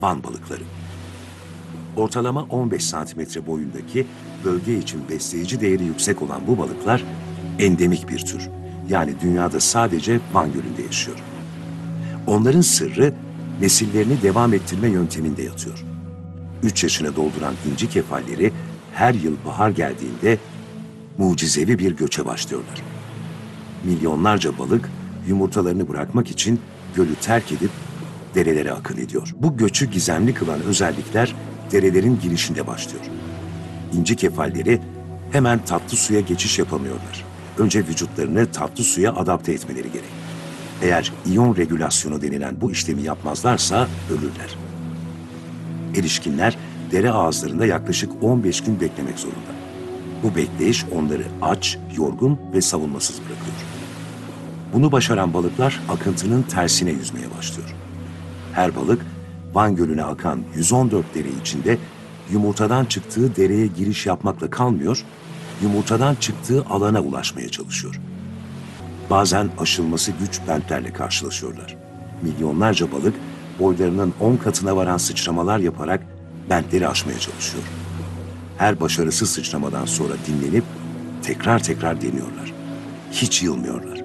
Van balıkları. Ortalama 15 santimetre boyundaki, bölge için besleyici değeri yüksek olan bu balıklar endemik bir tür. Yani dünyada sadece Van Gölü'nde yaşıyor. Onların sırrı nesillerini devam ettirme yönteminde yatıyor. 3 yaşını dolduran inci kefalleri her yıl bahar geldiğinde mucizevi bir göçe başlıyorlar. Milyonlarca balık yumurtalarını bırakmak için gölü terk edip derelere akın ediyor. Bu göçü gizemli kılan özellikler derelerin girişinde başlıyor. İnci kefalleri hemen tatlı suya geçiş yapamıyorlar. Önce vücutlarını tatlı suya adapte etmeleri gerek. Eğer iyon regülasyonu denilen bu işlemi yapmazlarsa ölürler. Erişkinler dere ağızlarında yaklaşık 15 gün beklemek zorunda. Bu bekleyiş onları aç, yorgun ve savunmasız bırakıyor. Bunu başaran balıklar akıntının tersine yüzmeye başlıyor. Her balık Van Gölü'ne akan 114 dere içinde yumurtadan çıktığı dereye giriş yapmakla kalmıyor, yumurtadan çıktığı alana ulaşmaya çalışıyor. Bazen aşılması güç bentlerle karşılaşıyorlar. Milyonlarca balık boylarının 10 katına varan sıçramalar yaparak bentleri aşmaya çalışıyor. Her başarısız sıçramadan sonra dinlenip tekrar deniyorlar. Hiç yılmıyorlar.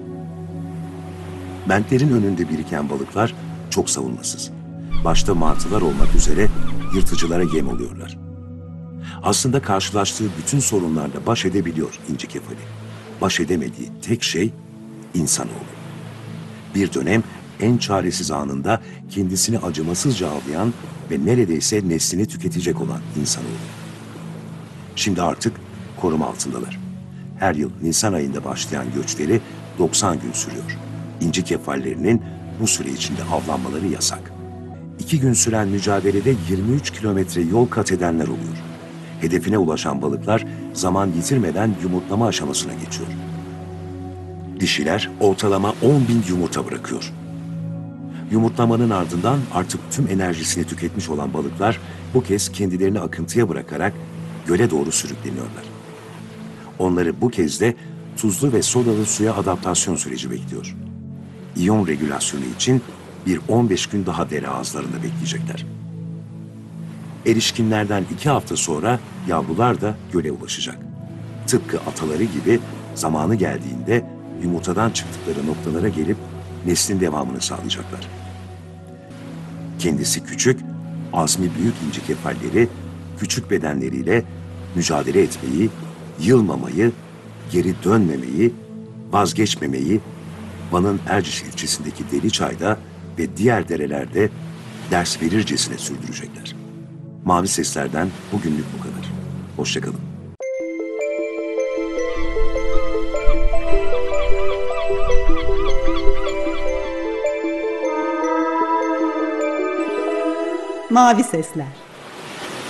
Bentlerin önünde biriken balıklar çok savunmasız. Başta martılar olmak üzere yırtıcılara yem oluyorlar. Aslında karşılaştığı bütün sorunlarla baş edebiliyor inci kefali. Baş edemediği tek şey insanoğlu. Bir dönem en çaresiz anında kendisini acımasızca avlayan ve neredeyse neslini tüketecek olan insanoğlu. Şimdi artık koruma altındalar. Her yıl Nisan ayında başlayan göçleri 90 gün sürüyor. İnci kefallerinin bu süre içinde avlanmaları yasak. 2 gün süren mücadelede 23 kilometre yol kat edenler oluyor. Hedefine ulaşan balıklar zaman yitirmeden yumurtlama aşamasına geçiyor. Dişiler ortalama 10.000 yumurta bırakıyor. Yumurtlamanın ardından artık tüm enerjisini tüketmiş olan balıklar bu kez kendilerini akıntıya bırakarak göle doğru sürükleniyorlar. Onları bu kez de tuzlu ve sodalı suya adaptasyon süreci bekliyor. İyon regülasyonu için bir 15 gün daha dere ağızlarında bekleyecekler. Erişkinlerden 2 hafta sonra yavrular da göle ulaşacak. Tıpkı ataları gibi zamanı geldiğinde yumurtadan çıktıkları noktalara gelip neslin devamını sağlayacaklar. Kendisi küçük, azmi büyük inci kefalleri küçük bedenleriyle mücadele etmeyi, yılmamayı, geri dönmemeyi, vazgeçmemeyi Van'ın Erciş ilçesindeki Deliçay'da ve diğer derelerde ders verircesine sürdürecekler. Mavi Sesler'den bugünlük bu kadar. Hoşça kalın. Mavi Sesler.